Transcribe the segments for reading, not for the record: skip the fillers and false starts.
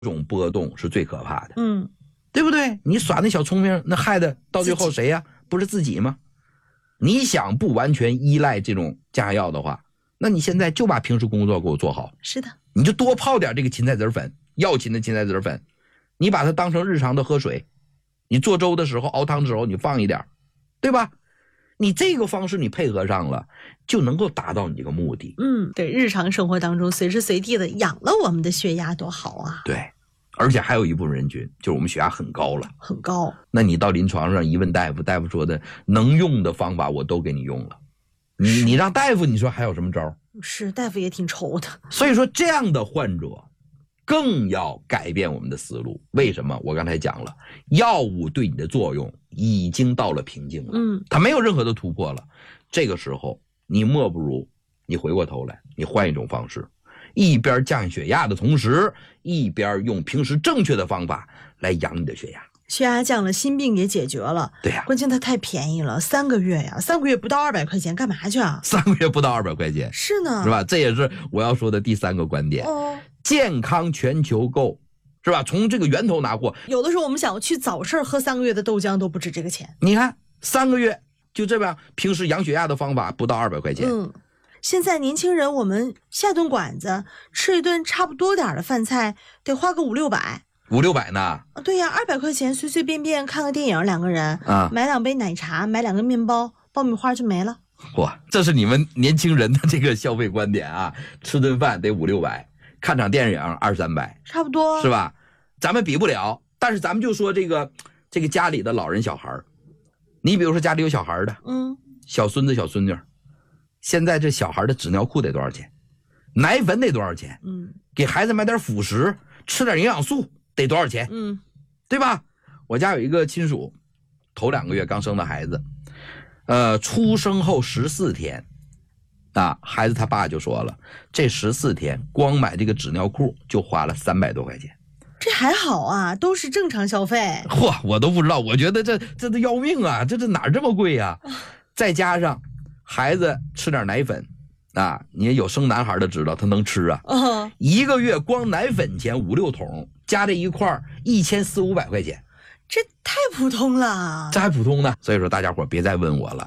种波动是最可怕的，对不对？你耍那小聪明，那害的到最后谁呀？不是自己吗？你想不完全依赖这种降压药的话，那你现在就把平时工作给我做好。 是的， 你就多泡点这个芹菜籽粉，药芹的芹菜籽粉，你把它当成日常的喝水，你做粥的时候熬汤的时候你放一点，对吧？你这个方式你配合上了，就能够达到你这个目的。 对，日常生活当中随时随地的养了我们的血压多好啊。 对，而且还有一部分人群就是我们血压很高了， 很高。 那你到临床上一问大夫，大夫说的能用的方法我都给你用了，你让大夫你说还有什么招？ 是，大夫也挺愁的。 所以说这样的患者更要改变我们的思路。为什么？我刚才讲了，药物对你的作用已经到了瓶颈了，它没有任何的突破了。这个时候你莫不如你回过头来，你换一种方式，一边降血压的同时，一边用平时正确的方法来养你的血压。 血压降了，心病也解决了。 对呀， 关键它太便宜了，3个月呀，3个月不到200块钱，干嘛去啊 ？3个月不到200块钱， 是呢， 是吧？这也是我要说的第3个观点。健康全球购，是吧？从这个源头拿货。 有的时候我们想去早市喝3个月的豆浆都不值这个钱。 你看3个月就这样，平时养血压的方法不到200块钱。 现在年轻人我们下顿馆子吃一顿差不多点的饭菜得花个500-600 呢。 对呀，200块钱随随便便看个电影，2个人买2杯奶茶，买2个面包，爆米花就没了。 哇，这是你们年轻人的这个消费观点啊！吃顿饭得500-600，看场电影200-300， 差不多， 是吧？咱们比不了，但是咱们就说这个家里的老人小孩，你比如说家里有小孩的，小孙子小孙女，现在这小孩的纸尿裤得多少钱？奶粉得多少钱？给孩子买点辅食，吃点营养素得多少钱？对吧？我家有一个亲属，头2个月刚生的孩子，出生后14天孩子他爸就说了，这14天光买这个纸尿裤就花了300多块钱。 这还好啊，都是正常消费。 嚯，我都不知道，我觉得这都要命啊，这哪这么贵啊？再加上孩子吃点奶粉你也有生男孩的知道他能吃啊。1个月光奶粉钱5-6桶，加这一块1400-500块钱， 这太普通了。 这还普通呢。所以说大家伙别再问我了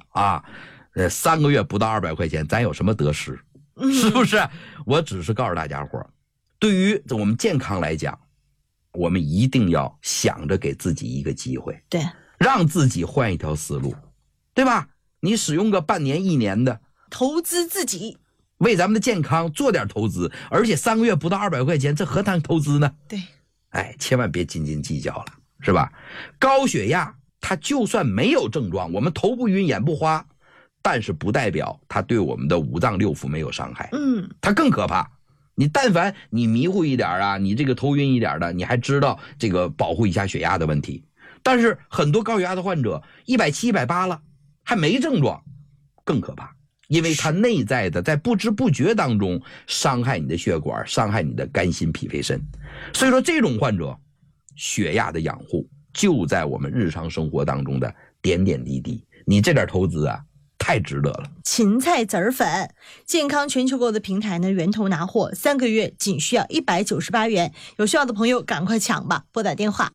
3个月不到200块钱，咱有什么得失？是不是？我只是告诉大家伙，对于我们健康来讲，我们一定要想着给自己一个机会， 对， 让自己换一条思路，对吧？你使用个半年1年的， 投资自己， 为咱们的健康做点投资，而且3个月不到200块钱，这何谈投资呢？ 对， 千万别斤斤计较了，是吧？高血压它就算没有症状，我们头不晕眼不花，但是不代表它对我们的5脏6腑没有伤害。它更可怕。你但凡你迷糊一点你这个头晕一点的，你还知道这个保护一下血压的问题。但是很多高血压的患者170、180了，还没症状，更可怕，因为它内在的在不知不觉当中伤害你的血管，伤害你的肝心脾肺肾。所以说这种患者血压的养护就在我们日常生活当中的点点滴滴，你这点投资太值得了。 芹菜籽粉，健康全球购的平台呢，源头拿货，3个月仅需要198元，有需要的朋友赶快抢吧，拨打电话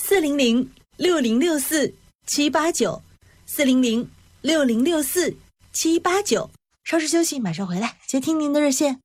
400-6064-789，400-6064-789，稍事休息，马上回来接听您的热线。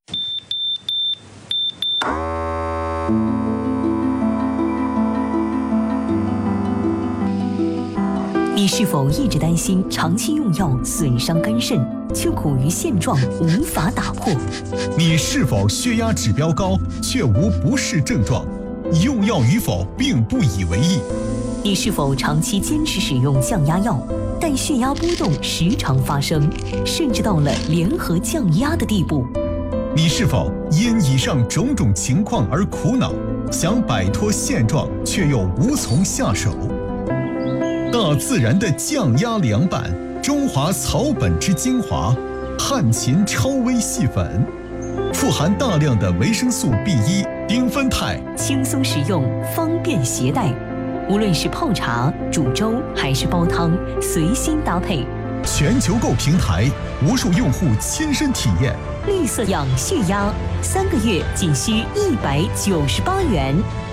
你是否一直担心长期用药损伤肝肾，却苦于现状无法打破？ 你是否血压指标高，却无不适症状，用药与否并不以为意？ 你是否长期坚持使用降压药，但血压波动时常发生，甚至到了联合降压的地步？ 你是否因以上种种情况而苦恼，想摆脱现状，却又无从下手？大自然的降压凉拌，中华草本之精华，汉芹超微细粉，富含大量的维生素 B1、丁酚肽， 轻松食用，方便携带。无论是泡茶、煮粥还是煲汤，随心搭配。 全球购平台，无数用户亲身体验。 绿色养血压，3个月仅需198元。